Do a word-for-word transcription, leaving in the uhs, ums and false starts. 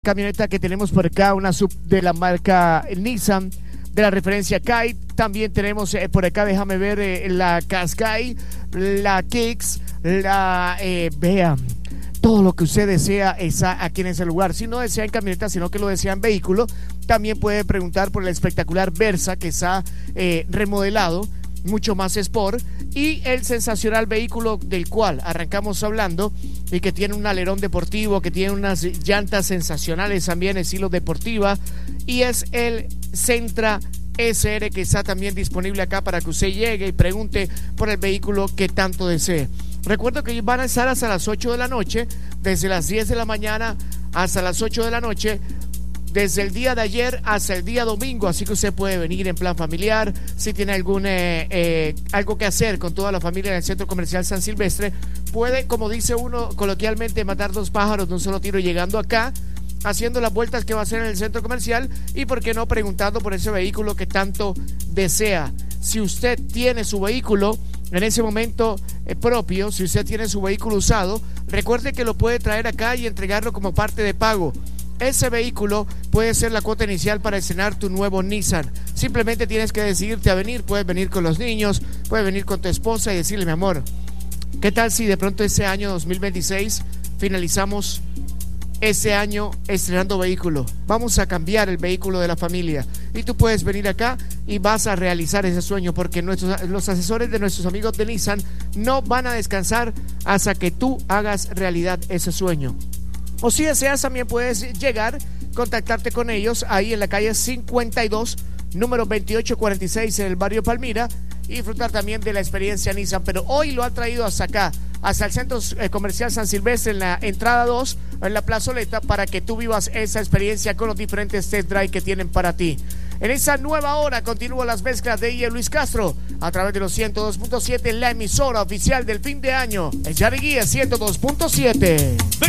Camioneta que tenemos por acá, una sub de la marca Nissan, de la referencia Kite. También tenemos eh, por acá, déjame ver, eh, la Qashqai, la Kicks, la eh, vean, todo lo que usted desea está aquí en ese lugar. Si no desea en camioneta, sino que lo desea en vehículo, también puede preguntar por el espectacular Versa, que está eh, remodelado, mucho más sport, y el sensacional vehículo del cual arrancamos hablando y que tiene un alerón deportivo, que tiene unas llantas sensacionales también, estilo deportiva, y es el Sentra S R, que está también disponible acá para que usted llegue y pregunte por el vehículo que tanto desee. Recuerdo que van a estar hasta las ocho de la noche, desde las diez de la mañana hasta las ocho de la noche, desde el día de ayer hasta el día domingo, así que usted puede venir en plan familiar. Si tiene algún eh, eh, algo que hacer con toda la familia en el Centro Comercial San Silvestre, puede, como dice uno coloquialmente, matar dos pájaros de un solo tiro, llegando acá, haciendo las vueltas que va a hacer en el centro comercial, y por qué no preguntando por ese vehículo que tanto desea. Si usted tiene su vehículo en ese momento eh, propio, si usted tiene su vehículo usado, recuerde que lo puede traer acá y entregarlo como parte de pago. Ese vehículo puede ser la cuota inicial para estrenar tu nuevo Nissan. Simplemente tienes que decidirte a venir. Puedes venir con los niños, puedes venir con tu esposa y decirle: mi amor, ¿qué tal si de pronto ese año dos mil veintiséis finalizamos ese año estrenando vehículo? Vamos a cambiar el vehículo de la familia. Y tú puedes venir acá y vas a realizar ese sueño, porque nuestros, los asesores de nuestros amigos de Nissan no van a descansar hasta que tú hagas realidad ese sueño. O si deseas, también puedes llegar, contactarte con ellos ahí en la calle cincuenta y dos, número veintiocho cuarenta y seis, en el barrio Palmira, y disfrutar también de la experiencia Nissan. Pero hoy lo han traído hasta acá, hasta el Centro Comercial San Silvestre, en la entrada dos, en la plazoleta, para que tú vivas esa experiencia con los diferentes test drive que tienen para ti. En esa nueva hora continúan las mezclas de I E Luis Castro a través de los ciento dos punto siete, la emisora oficial del fin de año. El Yariguía ciento dos punto siete.